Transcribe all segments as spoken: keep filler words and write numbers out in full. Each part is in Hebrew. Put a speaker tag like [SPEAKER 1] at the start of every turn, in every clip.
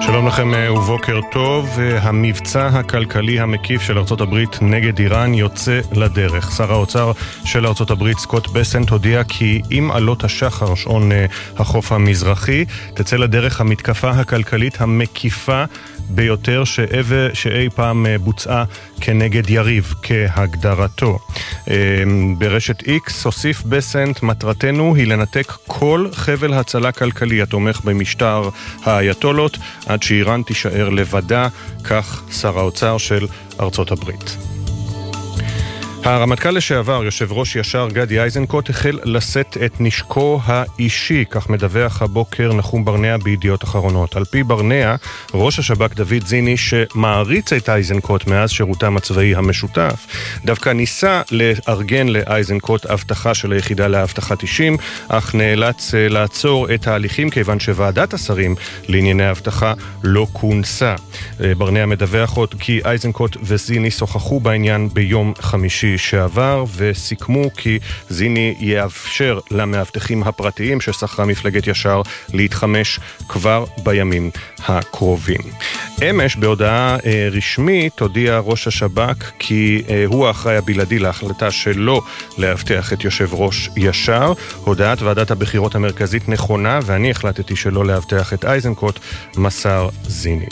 [SPEAKER 1] שלום לכם ובוקר טוב. המבצע הכלכלי המקיף של ארצות הברית נגד איראן יוצא לדרך. שר האוצר של ארצות הברית סקוט בסנט הודיע כי עם עלות השחר, שעון החוף המזרחי, תצא לדרך המתקפה הכלכלית המקיפה ביותר שאי, שאי פעם בוצעה כנגד יריב כהגדרתו. ברשת איקס הוסיף בסנט, מטרתנו היא לנתק כל חבל הצלה כלכלי התומך במשטר האייתולות עד שאיראן תישאר לבדה, כך שר האוצר של ארצות הברית. הרמטכ"ל לשעבר, יושב ראש ישר גדי איזנקוט, החל לשאת את נשקו האישי, כך מדווח הבוקר נחום ברנע בידיעות אחרונות. על פי ברנע, ראש השב"כ דוד זיני, שמעריץ את איזנקוט מאז שירותם הצבאי המשותף, דווקא ניסה לארגן לאיזנקוט הבטחה של היחידה להבטחת אישים, אך נאלץ לעצור את ההליכים כיוון שוועדת השרים לענייני הבטחה לא כונסה. ברנע מדווח עוד כי איזנקוט וזיני שוחחו בעניין ביום חמישי שעבר וסיכמו כי זיני יאפשר למאבטחים הפרטיים ששכרה מפלגת ישר להתחמש כבר בימים הקרובים. אמש בהודעה אה, רשמית הודיע ראש השב"כ כי אה, הוא האחראי הבלעדי להחלטה שלו להבטח את יושב ראש ישר. הודעת ועדת הבחירות המרכזית נכונה ואני החלטתי שלא להבטח את איזנקוט, מסר זיני.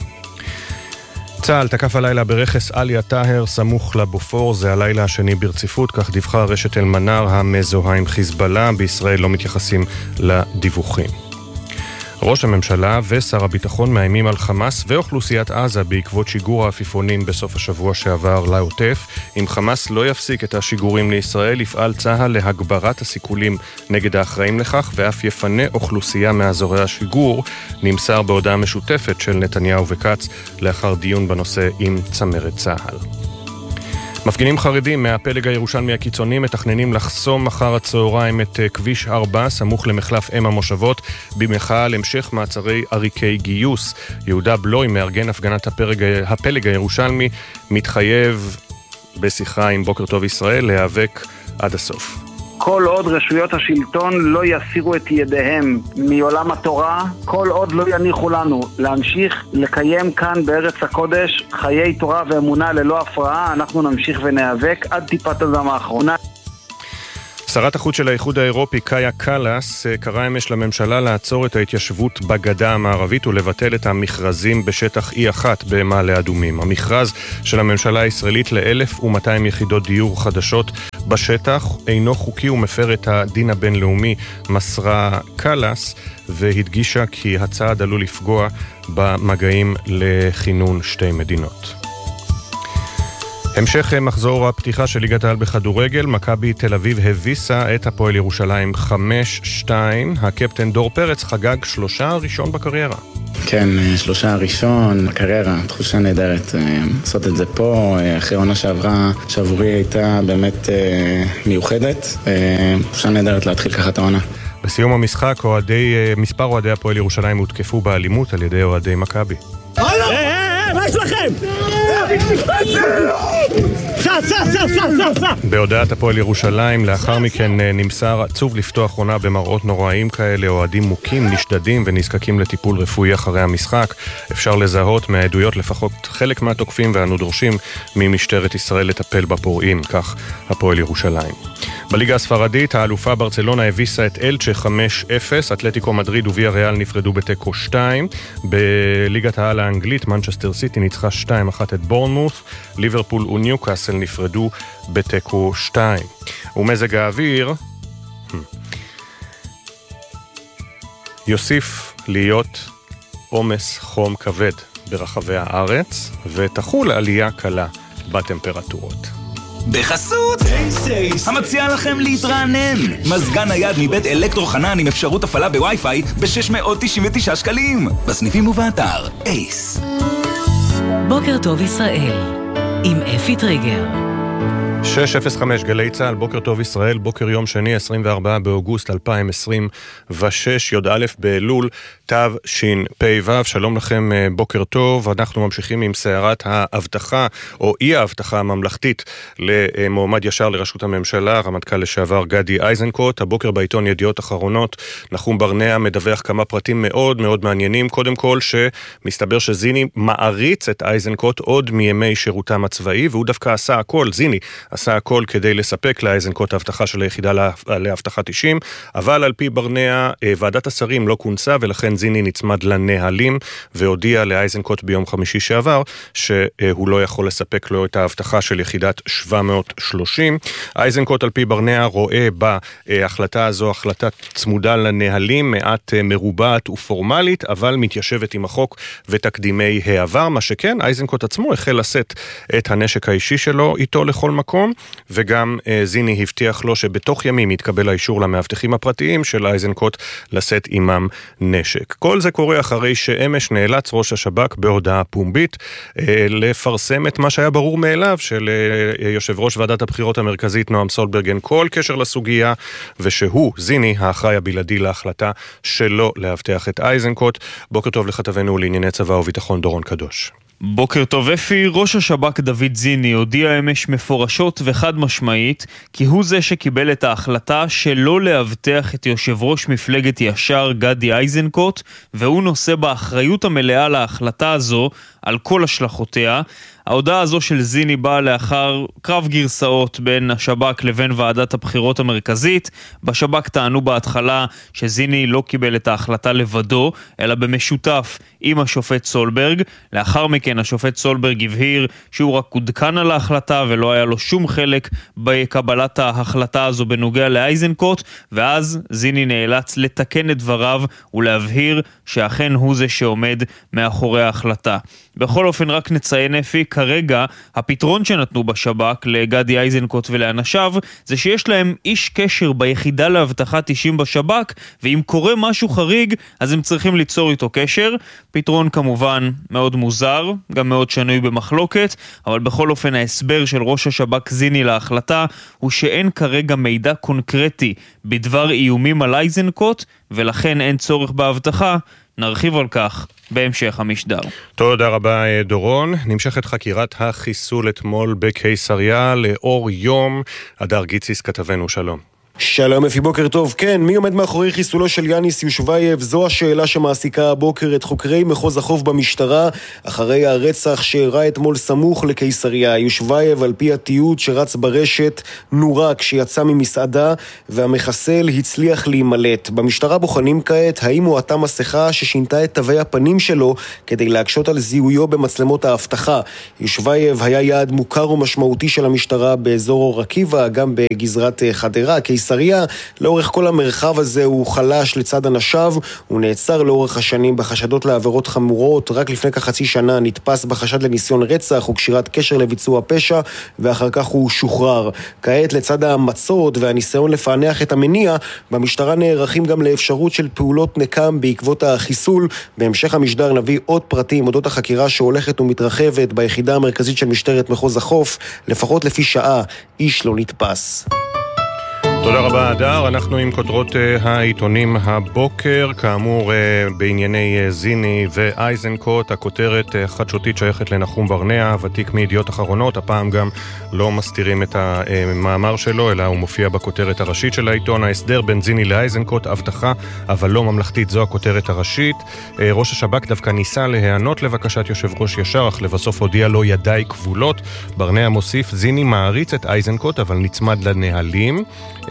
[SPEAKER 1] צה"ל תקף הלילה ברכס אליה טהר סמוך לבופור, זה הלילה השני ברציפות, כך דיווחה רשת אל-מנאר המזוהה עם חיזבאללה. בישראל לא מתייחסים לדיווחים. ראש הממשלה ושר הביטחון מאיימים על חמאס ואוכלוסיית עזה בעקבות שיגור העפיפונים בסוף השבוע שעבר לעוטף. אם חמאס לא יפסיק את השיגורים לישראל, יפעל צה"ל להגברת הסיכולים נגד האחראים לכך ואף יפנה אוכלוסייה מאזורי השיגור, נמסר בהודעה משותפת של נתניהו וקץ לאחר דיון בנושא עם צמרת צה"ל. מפגינים חרדים מהפלג הירושלמי הקיצוני מתכננים לחסום מחר הצהריים את כביש ארבע סמוך למחלף אם המושבות במחאה על המשך מעצרי עריקי גיוס. יהודה בלוי, מארגן הפגנת הפלג, הפלג הירושלמי, מתחייב בשיחה עם בוקר טוב ישראל להיאבק עד הסוף.
[SPEAKER 2] כל עוד רשויות השלטון לא יסירו את ידיהם מעולם התורה, כל עוד לא יניחו לנו להמשיך לקיים כאן בארץ הקודש חיי תורה ואמונה ללא הפרעה, אנחנו נמשיך ונאבק עד טיפת הדם האחרונה.
[SPEAKER 1] שרת החוץ של האיחוד האירופי קאיה קלאס קראה אמש לממשלה לעצור את ההתיישבות בגדה המערבית ולבטל את המכרזים בשטח אי אחת במעלה אדומים. המכרז של הממשלה הישראלית ל-אלף ומאתיים יחידות דיור חדשות בשטח אינו חוקי ומפר את הדין הבינלאומי, מסרה קלאס, והדגישה כי הצעד עלול לפגוע במגעים לכינון שתי מדינות. המשך מחזור הפתיחה של ליגת העל בכדורגל, מכבי תל אביב הביסה את הפועל ירושלים חמש שתיים. הקפטן דור פרץ חגג שלושה הראשון בקריירה.
[SPEAKER 3] כן, שלושה הראשון בקריירה, תחושה נהדרת לעשות את זה פה, אחרי עונה שעברה שעבורי הייתה באמת מיוחדת, תחושה נהדרת להתחיל ככה את העונה.
[SPEAKER 1] בסיום המשחק אוהדי, מספר אוהדי הפועל ירושלים הותקפו באלימות על ידי אוהדי מכבי.
[SPEAKER 4] מה יש לכם?
[SPEAKER 1] בהודעת הפועל ירושלים לאחר מכן נמסר עצוב לפתוח עונה במראות נוראים כאלה, אוהדים מוכים, נשדדים ונזקקים לטיפול רפואי אחרי המשחק. אפשר לזהות מהעדויות לפחות חלק מהתוקפים ואנו דורשים ממשטרת ישראל לטפל בפורעים, כך הפועל ירושלים. בליגה הספרדית האלופה ברצלונה הביסה את אלצ'ה חמש אפס, אתלטיקו מדריד וויה ריאל נפרדו בתיקו שתיים. בליגת העל האנגלית מנצ'סטר סיטי ניצחה שתיים אחת את בורנמות', ליברפול וניוקאסל נפרדו בתיקו שתיים. ומזג האוויר יוסיף להיות עומס חום כבד ברחבי הארץ ותחול עלייה קלה בטמפרטורות.
[SPEAKER 5] בחסות המציע לכם להתרענן מזגן נייד מבית אלקטרו חנן עם אפשרות הפעלה בווי-פיי ב-שש מאות תשעים ותשעה שקלים בסניפים ובאתר אייס.
[SPEAKER 6] בוקר טוב ישראל עם אפי טריגר.
[SPEAKER 1] שש אפס חמש גלי צהל, בוקר טוב ישראל, בוקר יום שני, עשרים וארבעה באוגוסט אלפיים עשרים ושש, יוד א' באלול, תו שין פי וו, שלום לכם, בוקר טוב. אנחנו ממשיכים עם סערת ההבטחה, או אי ההבטחה הממלכתית, למועמד ישר לראשות הממשלה, רמטכ"ל לשעבר גדי איזנקוט. הבוקר בעיתון ידיעות אחרונות, נחום ברנע מדווח כמה פרטים מאוד מאוד מעניינים. קודם כל, שמסתבר שזיני מעריץ את איזנקוט עוד מימי שירותם הצבאי, והוא דווקא עשה הכל, זיני, עשה הכל כדי לספק לאיזנקוט ההבטחה של היחידה להבטחת אישים, אבל על פי ברנע, ועדת השרים לא כונסה, ולכן זיני נצמד לנהלים, והודיע לאיזנקוט ביום חמישי שעבר, שהוא לא יכול לספק לו את ההבטחה של יחידת שבע מאות ושלושים. איזנקוט על פי ברנע רואה בהחלטה הזו, החלטה צמודה לנהלים, מעט מרובעת ופורמלית, אבל מתיישבת עם החוק ותקדימי העבר, מה שכן, איזנקוט עצמו החל לשאת את הנשק האישי שלו איתו לכל מקום, וגם uh, זיני הבטיח לו שבתוך ימים יתקבל האישור למאבטחים הפרטיים של איזנקוט לשאת עימם נשק. כל זה קורה אחרי שאמש נאלץ ראש השב"כ בהודעה פומבית uh, לפרסם את מה שהיה ברור מאליו של uh, יושב ראש ועדת הבחירות המרכזית נועם סולברג, אין כל קשר לסוגיה, ושהוא, זיני, האחראי הבלעדי להחלטה שלא להבטח את איזנקוט. בוקר טוב לכתבנו לענייני צבא וביטחון דורון קדוש.
[SPEAKER 6] בוקר טוב אפי. ראש השב"כ דוד זיני הודיע אמש מפורשות וחד משמעית כי הוא זה שקיבל את ההחלטה שלא להבטח את יושב ראש מפלגת ישר גדי איזנקוט, והוא נושא באחריות המלאה להחלטה הזו על כל השלכותיה. ההודעה הזו של זיני באה לאחר קרב גרסאות בין השב"כ לבין ועדת הבחירות המרכזית. בשב"כ טענו בהתחלה שזיני לא קיבל את ההחלטה לבדו, אלא במשותף עם השופט סולברג. לאחר מכן השופט סולברג הבהיר שהוא רק עודכן על ההחלטה ולא היה לו שום חלק בקבלת ההחלטה הזו בנוגע לאיזנקוט, ואז זיני נאלץ לתקן את דבריו ולהבהיר שאכן הוא זה שעומד מאחורי ההחלטה. בכל אופן רק נציין אפי, כרגע הפתרון שנתנו בשב"כ לגדי איזנקוט ולאנשיו זה שיש להם איש קשר ביחידה להבטחת אישים בשב"כ, ואם קורה משהו חריג אז הם צריכים ליצור איתו קשר. פתרון כמובן מאוד מוזר, גם מאוד שנוי במחלוקת, אבל בכל אופן ההסבר של ראש השב"כ זיני להחלטה הוא שאין כרגע מידע קונקרטי בדבר איומים על איזנקוט, ולכן אין צורך בהבטחה. נרחיב על כך בהמשך המשדר.
[SPEAKER 1] תודה רבה דורון. נמשכת חקירת החיסול אתמול בקיסריה לאור יום. הדר גיציס כתבנו, שלום.
[SPEAKER 7] שלום אפי, בוקר טוב. כן, מי עומד מאחורי חיסולו של יאניס יושבייב? זו השאלה שמעסיקה הבוקר את חוקרי מחוז החוף במשטרה, אחרי הרצח שאירע אתמול סמוך לקיסריה. יושבייב, על פי התיעוד שרץ ברשת, נורה כשיצא ממסעדה, והמחסל הצליח להימלט. במשטרה בוחנים כעת האם הוא עטה מסכה ששינתה את תווי הפנים שלו כדי להקשות על זיהויו במצלמות האבטחה. יושבייב היה יעד מוכר ומשמעותי של המשטרה באזור אור עקיבא, גם בגזרת חדרה, קיסריה. לאורך כל המרחב הזה הוא חלש לצד אנשיו, הוא נעצר לאורך השנים בחשדות לעבירות חמורות, רק לפני כחצי שנה נתפס בחשד לניסיון רצח וקשירת קשר לביצוע פשע, ואחר כך הוא שוחרר. כעת לצד המצות והניסיון לפענח את המניע, במשטרה נערכים גם לאפשרות של פעולות נקם בעקבות החיסול. בהמשך המשדר נביא עוד פרטים אודות החקירה שהולכת ומתרחבת ביחידה המרכזית של משטרת מחוז החוף. לפחות לפי שעה איש לא נתפס.
[SPEAKER 1] תודה רבה אדר. אנחנו עם כותרות uh, העיתונים הבוקר, כאמור uh, בענייני uh, זיני ואיזנקוט. הכותרת uh, חדשותית שייכת לנחום ברנע, ותיק מידיעות אחרונות. הפעם גם לא מסתירים את המאמר שלו, אלא הוא מופיע בכותרת הראשית של העיתון. ההסדר בין זיני לאיזנקוט, הבטחה אבל לא ממלכתית, זו הכותרת הראשית. uh, ראש השב"כ דווקא ניסה להיענות לבקשת יושב ראש ישר, אך לבסוף הודיע לו ידיי כבולות. ברנע מוסיף, זיני מעריץ את איזנקוט אבל נצמד לנהלים.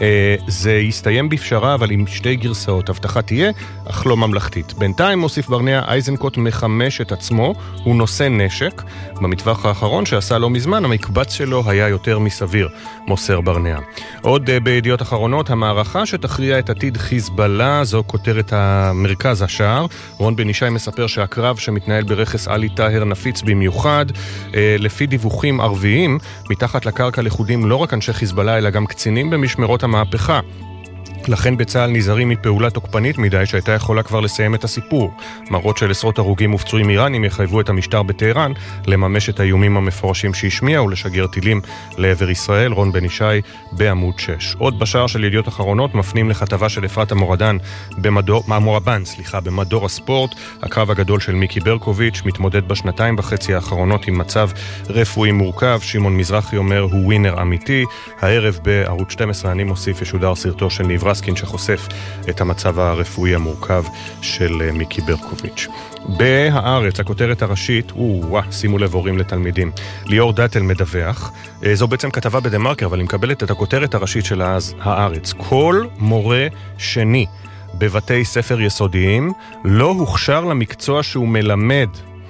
[SPEAKER 1] זה יסתיים בפשרה, אבל עם שתי גרסאות. הבטחה תהיה, אך לא ממלכתית. בינתיים מוסיף ברנע, איזנקוט מחמש את עצמו, הוא נושא נשק. במטווח האחרון שעשה לא מזמן, המקבץ שלו היה יותר מסביר, מוסר ברנע. עוד בידיעות אחרונות, המערכה שתכריע את עתיד חיזבאללה, זו כותרת המרכז השער. רון בן ישי מספר שהקרב שמתנהל ברכס עלי טהר נפיץ במיוחד. לפי דיווחים ערביים, מתחת לקרקע לכודים לא רק אנשי חיזבאללה, אלא גם קצינים במשמרות המהפכה. לכן בצה"ל נזהרים מפעולה תוקפנית מדי שהייתה יכולה כבר לסיים את הסיפור. מראות של עשרות הרוגים ופצועים איראנים יחייבו את המשטר בטהרן לממש את האיומים המפורשים שהשמיע ולשגר טילים לעבר ישראל. רון בן ישי בעמוד שש. עוד בשער של ידיעות אחרונות מפנים לכתבה של אפרת המורדן במדור, המורבן, סליחה, במדור הספורט. הקרב הגדול של מיקי ברקוביץ' מתמודד בשנתיים וחצי האחרונות עם מצב רפואי מורכב. שמעון מזרחי אומר הוא ווינר אמיתי. הערב בערוץ שתים עשרה אני מוסיף ישודר סרטו של ניב רסקין שחושף את המצב הרפואי המורכב של מיקי ברקוביץ'. בהארץ, הכותרת הראשית, וואה, שימו לב הורים לתלמידים. ליאור דאטל מדווח, זו בעצם כתבה בדמרקר, אבל היא מקבלת את הכותרת הראשית של הארץ. כל מורה שני בבתי ספר יסודיים לא הוכשר למקצוע שהוא מלמד.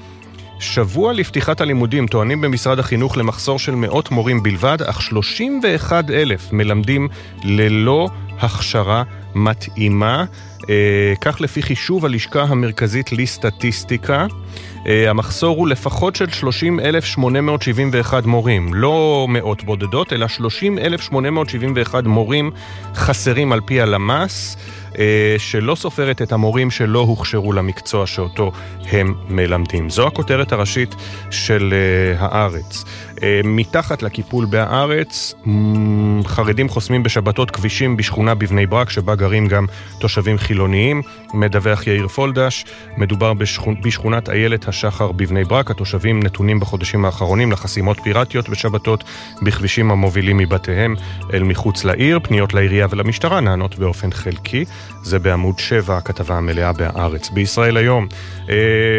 [SPEAKER 1] שבוע לפתיחת הלימודים טוענים במשרד החינוך למחסור של מאות מורים בלבד, אך שלושים ואחד אלף מלמדים ללא הכשרה מתאימה. אה, כך לפי חישוב הלשכה המרכזית לסטטיסטיקה, אה, המחסור הוא לפחות של שלושים אלף שמונה מאות שבעים ואחד מורים, לא מאות בודדות, אלא שלושים אלף שמונה מאות שבעים ואחד מורים חסרים על פי הלמ"ס, אה, שלא סופרת את המורים שלא הוכשרו למקצוע שאותו הם מלמדים. זו הכותרת הראשית של אה, הארץ. אה, מתחת לקיפול בהארץ, חרדים חוסמים בשבתות כבישים בשכונה בבני ברק, שבה גרים גם תושבים חילוניים. מדווח יאיר פולדש, מדובר בשכונ... בשכונת איילת השחר בבני ברק. התושבים נתונים בחודשים האחרונים לחסימות פיראטיות בשבתות בכבישים המובילים מבתיהם אל מחוץ לעיר. פניות לעירייה ולמשטרה נענות באופן חלקי. זה בעמוד שבע, הכתבה המלאה בהארץ. בישראל היום, אה,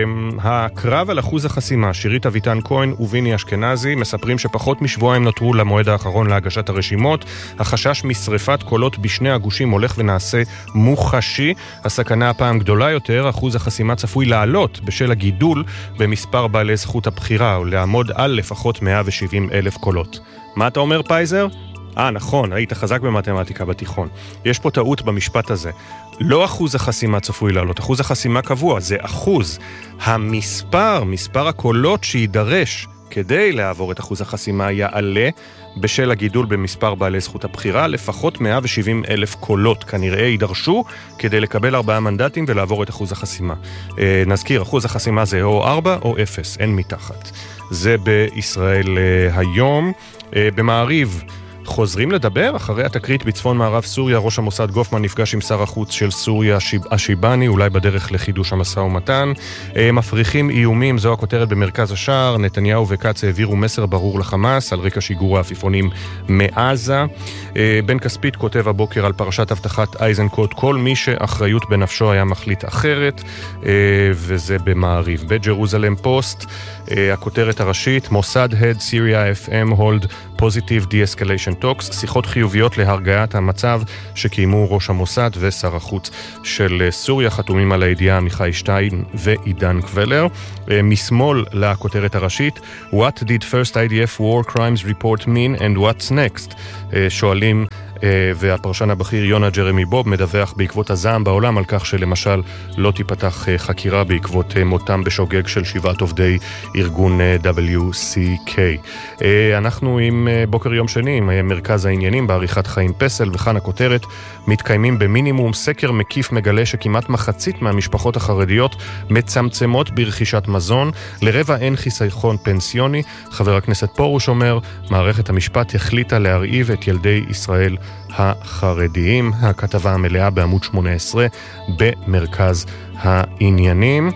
[SPEAKER 1] הקרב על אחוז החסימה, שירית אביטן כהן וביני אשכנזי מספרים שפחות משבועיים נותרו למועד האחרון להגשת הרשימות. החשש משריפת קולות בשני הגושים הולך ונעשה מוחשי. הסכנה הפעם גדולה יותר, אחוז החסימה צפוי לעלות בשל הגידול במספר בעלי זכות הבחירה, ולעמוד על לפחות מאה ושבעים אלף קולות. מה אתה אומר, פייזר? אה, נכון, היית חזק במתמטיקה בתיכון. יש פה טעות במשפט הזה. לא אחוז החסימה צפוי לעלות, אחוז החסימה קבוע, זה אחוז. המספר, מספר הקולות שידרש כדי לעבור את אחוז החסימה יעלה בשל הגידול במספר בעלי זכות הבחירה, לפחות מאה ושבעים אלף קולות כנראה יידרשו כדי לקבל ארבעה מנדטים ולעבור את אחוז החסימה. אה, נזכיר, אחוז החסימה זה או ארבע או אפס, אין מתחת. זה בישראל אה, היום. אה, במעריב, חוזרים לדבר אחרי התקרית בצפון מערב סוריה. ראש המוסד גופמן נפגש עם שר החוץ של סוריה השיבני, אולי בדרך לחידוש המשא ומתן. מפריחים איומים, זו הכותרת במרכז השער. נתניהו וקץ העבירו מסר ברור לחמאס על רקע שיגור העפיפונים מעזה. בן כספית כותב הבוקר על פרשת הבטחת איזנקוט, כל מי שאחריות בנפשו היה מחליט אחרת, וזה במעריב. בג'רוזלם פוסט, הכותרת הראשית, מוסד הד סיריה אף אם hold positive de-escalation talks, שיחות חיוביות להרגעת המצב שקיימו ראש המוסד ושר החוץ של סוריה. חתומים על הידיעה עמיחי שטיין ועידן קבלר. משמאל לכותרת הראשית, What did first איי די אף war crimes report mean and what's next? שואלים, והפרשן הבכיר יונה ג'רמי בוב מדווח בעקבות הזעם בעולם על כך שלמשל לא תיפתח חקירה בעקבות מותם בשוגג של שבעת עובדי ארגון דאבליו סי קיי. אנחנו עם בוקר יום שני, עם מרכז העניינים בעריכת חיים פסל, וכאן הכותרת, מתקיימים במינימום. סקר מקיף מגלה שכמעט מחצית מהמשפחות החרדיות מצמצמות ברכישת מזון, לרבע אין חיסכון פנסיוני. חבר הכנסת פורוש אומר, מערכת המשפט החליטה להרעיב את ילדי ישראל החרדיים. הכתבה המלאה בעמוד שמונה עשרה במרכז העניינים.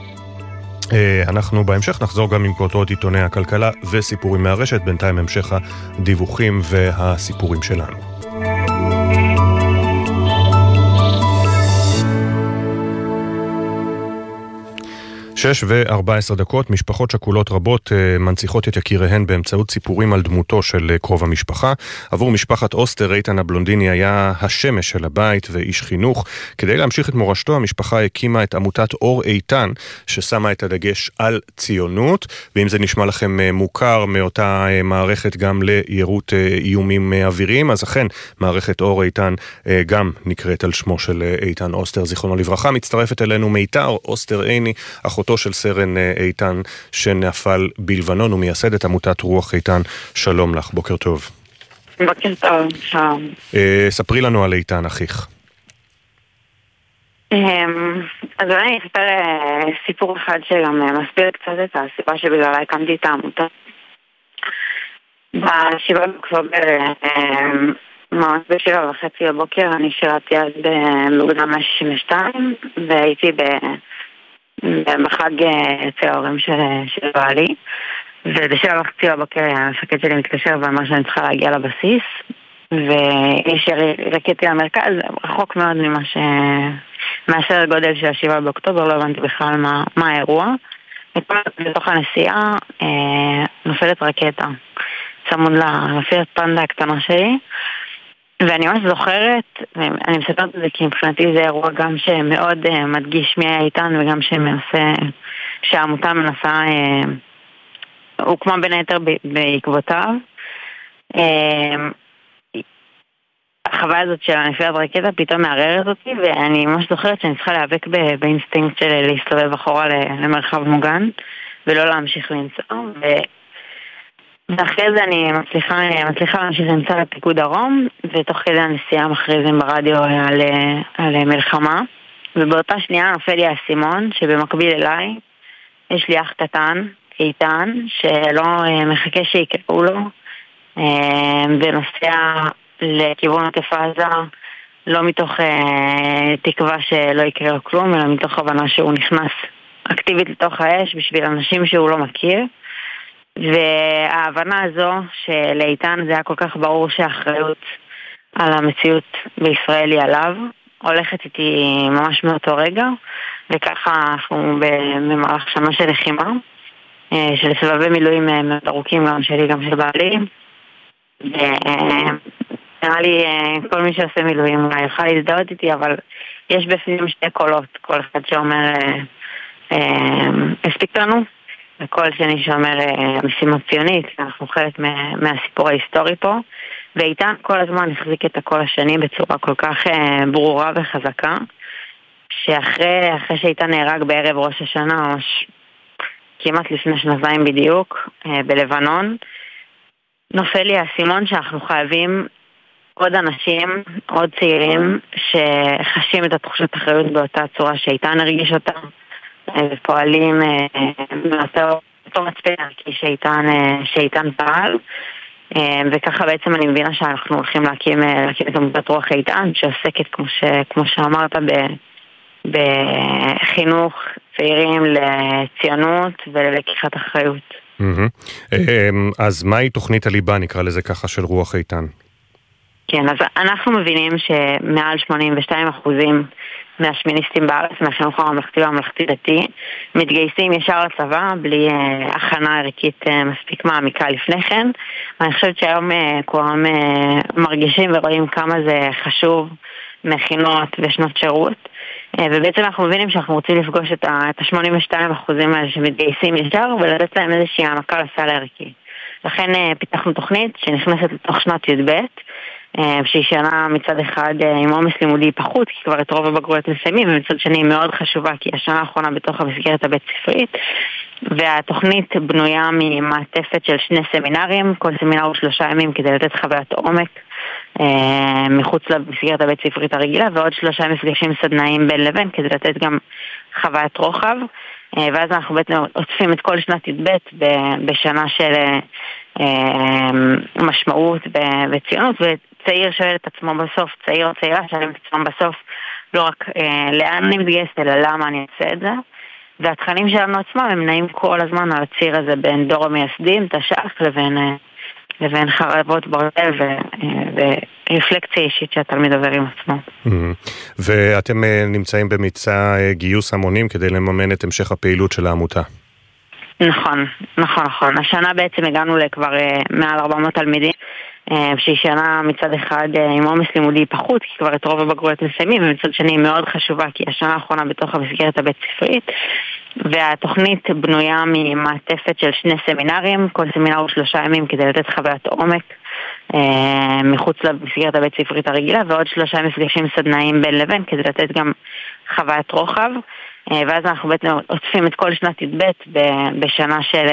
[SPEAKER 1] אנחנו בהמשך נחזור גם עם כותרות עיתוני הכלכלה וסיפורים מהרשת. בינתיים המשך הדיווחים והסיפורים שלנו. שש וארבע עשרה דקות, משפחות שכולות רבות מנציחות את יקיריהן באמצעות סיפורים על דמותו של קרוב המשפחה. עבור משפחת אוסטר, איתן הבלונדיני היה השמש של הבית ואיש חינוך. כדי להמשיך את מורשתו, המשפחה הקימה את עמותת אור איתן, ששמה את הדגש על ציונות. ואם זה נשמע לכם מוכר מאותה מערכת גם לירות איומים אוויריים, אז אכן מערכת אור איתן גם נקראת על שמו של איתן אוסטר, זיכרונו לברכה. מצטרפת אלינו מיתר אוסטר עיני, אחותו של סרן איתן שנפל בלבנון, ומייסדת עמותת רוח איתן. שלום לך, בוקר טוב.
[SPEAKER 8] בוקר טוב.
[SPEAKER 1] ספרי לנו על איתן, אחיך.
[SPEAKER 8] אז אני אספר סיפור אחד שגם מסביר קצת את הסיבה שבגללה הקמתי את העמותה. בשבעה באוקטובר, ממש בשבע וחצי בבוקר, אני שירתי אז באוגדה מאה שישים ושתיים, והייתי בחג אצל ההורים של בעלי, ובשבע וחצי בבוקר המפקד שלי מתקשר ואמר שאני צריכה להגיע לבסיס, ואיש רקטי למרכז, רחוק מאוד ממה ש... מהסדר גודל של השבעה באוקטובר, לא הבנתי בכלל מה, מה האירוע. בתוך הנסיעה אה, נופלת רקטה, צמוד לנפירת פנדה הקטנה שלי, ואני ממש זוכרת, אני מספרת את זה כי מבחינתי זה אירוע גם שמאוד אה, מדגיש מי היה איתן, וגם שמנסה, שהעמותה מנסה, אה, הוקמה בין היתר בעקבותיו. אה, החוויה הזאת של הנפירת רקטה פתאום מערערת אותי, ואני ממש זוכרת שאני צריכה להיאבק באינסטינקט של להסתובב אחורה למרחב מוגן, ולא להמשיך לנסוע. ואחרי זה אני מצליחה, מצליחה להמשיך לנסוע לפיקוד דרום, ותוך כדי הנסיעה מכריזים ברדיו על, על מלחמה, ובאותה שנייה נופל לי האסימון, שבמקביל אליי יש לי אח קטן, איתן, שלא מחכה שיקראו לו, ונוסע לכיוון עוטף עזה, לא מתוך אה, תקווה שלא יקרה לו כלום, אלא מתוך הבנה שהוא נכנס אקטיבית לתוך האש בשביל אנשים שהוא לא מכיר. וההבנה הזו שלאיתן זה היה כל כך ברור שהאחריות על המציאות בישראל היא עליו, הולכת איתי ממש מאותו רגע, וככה אנחנו במהלך שנה של לחימה, אה, של סבבי מילואים מאוד ארוכים, גם שלי גם של בעלי, נראה לי כל מי שעושה מילואים יוכל להזדהות איתי, אבל יש בפנים שתי קולות, כל אחד שאומר הספיק לנו, וכל שני שאומר משימה ציונית, אנחנו חלק מהסיפור ההיסטורי פה, ואיתן כל הזמן החזיק את הקול השני בצורה כל כך ברורה וחזקה, שאחרי אחרי שאיתן נהרג בערב ראש השנה, ממש כמעט לפני שנתיים בדיוק, בלבנון, נופל לי האסימון שאנחנו חייבים עוד אנשים, עוד צעירים שחשים את התחושת אחריות באותה צורה שאיתן הרגיש אותה, ופועלים באותו מצפן ערכי שאיתן, שאיתן פעל, וככה בעצם אני מבינה שאנחנו הולכים להקים, להקים את עמותת רוח איתן, שעוסקת כמו, ש, כמו שאמרת בחינוך צעירים לציונות וללקיחת אחריות.
[SPEAKER 1] אז מהי תוכנית הליבה, נקרא לזה ככה, של רוח איתן?
[SPEAKER 8] כן, אז אנחנו מבינים שמעל שמונים ושתיים אחוזים מהשמיניסטים בארץ, מהחינוך הממלכתי והממלכתי דתי, מתגייסים ישר לצבא, בלי אה, הכנה ערכית אה, מספיק מעמיקה לפני כן. אני חושבת שהיום אה, כולם אה, מרגישים ורואים כמה זה חשוב מכינות ושנות שירות, אה, ובעצם אנחנו מבינים שאנחנו רוצים לפגוש את ה-שמונים ושתיים אחוזים האלה שמתגייסים ישר, ולתת להם איזושהי העמקה לסל הערכי. לכן אה, פיתחנו תוכנית שנכנסת לתוך שנת י"ב, שהיא שנה מצד אחד עם עומס לימודי פחות, כי כבר את רוב הבגרויות מסיימים, ומצד שני היא מאוד חשובה, כי השנה האחרונה בתוך המסגרת הבית ספרית, והתוכנית בנויה ממעטפת של שני סמינרים, כל סמינר הוא שלושה ימים כדי לתת חוויית עומק מחוץ למסגרת הבית ספרית הרגילה, ועוד שלושה מפגשים סדנאיים בין לבין, כדי לתת גם חוויית רוחב, ואז אנחנו בעצם עוטפים את כל שנת י"ב בשנה של משמעות וציונות, וצעיר שואל את עצמו בסוף, צעיר או צעירה שואלים את עצמם בסוף, לא רק לאן אני מתגייס, אלא למה אני אעשה את זה. והתכנים שלנו עצמם הם נעים כל הזמן על הציר הזה בין דור המייסדים, תש"ח, לבין, לבין חרבות ברזל ורפלקציה אישית שהתלמיד עובר עם עצמו.
[SPEAKER 1] ואתם נמצאים במצע גיוס המונים כדי לממן את המשך הפעילות של העמותה.
[SPEAKER 8] נכון, נכון, נכון. השנה בעצם הגענו לכבר מעל ארבע מאות תלמידים, שהיא שנה מצד אחד עם עומס לימודי פחות, כי כבר את רוב הבגרויות מסיימים, ומצד שני היא מאוד חשובה, כי השנה האחרונה בתוך המסגרת הבית ספרית, והתוכנית בנויה ממעטפת של שני סמינרים, כל סמינר הוא שלושה ימים כדי לתת חוויית עומק מחוץ למסגרת הבית ספרית הרגילה, ועוד שלושה מפגשים סדנאיים בין לבין כדי לתת גם חוויית רוחב, ואז אנחנו בעצם עוטפים את כל שנת י"ב בשנה של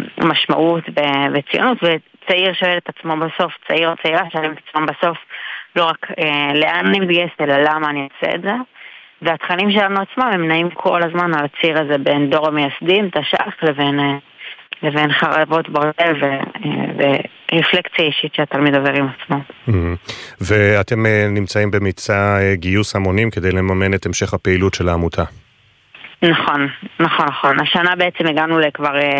[SPEAKER 8] משמעות וציונות, וצעיר שואל את עצמו בסוף, צעיר או צעירה שואלים את עצמם בסוף, לא רק אה, לאן אני מתגייסת, אלא למה אני אעשה את זה. והתכנים שלנו עצמם הם נעים כל הזמן על הציר הזה בין דור המייסדים, תש"ח, לבין, אה, לבין חרבות ברזל ורפלקציה אישית שהתלמיד עובר עם עצמו.
[SPEAKER 1] ואתם נמצאים במצע גיוס המונים כדי לממן את המשך הפעילות של העמותה.
[SPEAKER 8] נכון, נכון, נכון. השנה בעצם הגענו לכבר